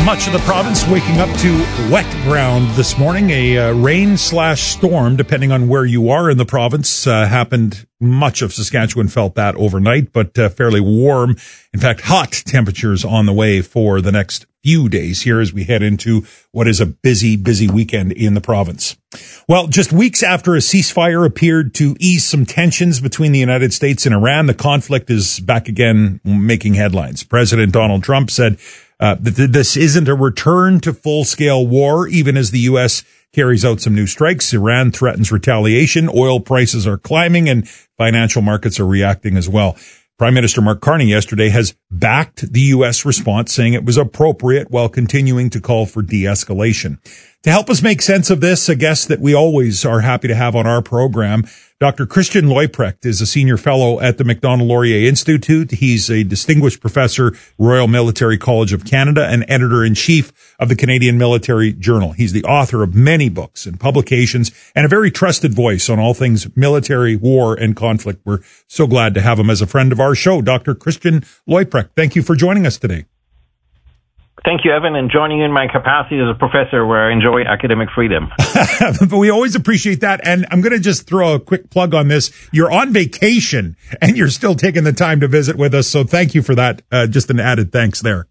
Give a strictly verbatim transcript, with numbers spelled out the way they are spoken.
much of the province waking up to wet ground this morning. A uh, rain slash storm, depending on where you are in the province, uh, happened. Much of Saskatchewan felt that overnight, but uh, fairly warm. In fact, hot temperatures on the way for the next few days here as we head into what is a busy, busy weekend in the province. Well, just weeks after a ceasefire appeared to ease some tensions between the United States and Iran, the conflict is back again making headlines. President Donald Trump said uh, that this isn't a return to full-scale war, even as the U S carries out some new strikes. Iran threatens retaliation. Oil prices are climbing and financial markets are reacting as well. Prime Minister Mark Carney yesterday has backed the U S response, saying it was appropriate while continuing to call for de-escalation. To help us make sense of this, a guest that we always are happy to have on our program, Doctor Christian Leuprecht is a senior fellow at the Macdonald-Laurier Institute. He's a distinguished professor, Royal Military College of Canada, and editor-in-chief of the Canadian Military Journal. He's the author of many books and publications and a very trusted voice on all things military, war, and conflict. We're so glad to have him as a friend of our show. Doctor Christian Leuprecht, thank you for joining us today. Thank you, Evan, and joining in my capacity as a professor where I enjoy academic freedom. But we always appreciate that. And I'm going to just throw a quick plug on this. You're on vacation and you're still taking the time to visit with us. So thank you for that. Uh, just an added thanks there.